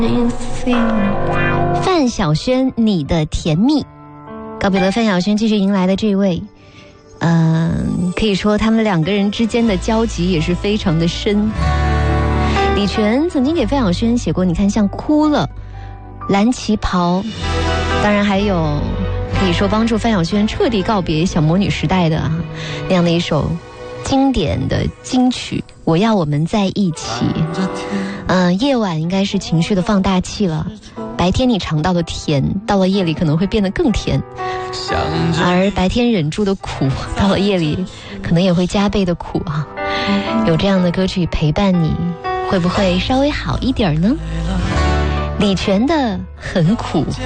范晓萱，你的甜蜜。告别了范晓萱，继续迎来了这位，可以说他们两个人之间的交集也是非常的深。李泉曾经给范晓萱写过，你看像哭了、蓝旗袍，当然还有可以说帮助范晓萱彻底告别小魔女时代的那样的一首经典的金曲，我要我们在一起。夜晚应该是情绪的放大器了，白天你尝到的甜，到了夜里可能会变得更甜，而白天忍住的苦，到了夜里可能也会加倍的苦啊。有这样的歌曲陪伴你，会不会稍微好一点呢？李泉的很苦。